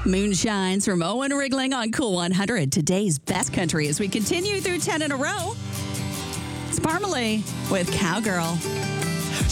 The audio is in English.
Moonshines from Owen Wrigling on Cool 100. Today's best country as we continue through 10 in a row. It's Parmalee with Cowgirl.